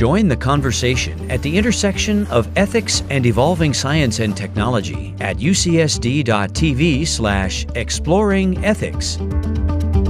Join the conversation at the intersection of ethics and evolving science and technology at ucsd.tv/exploring ethics.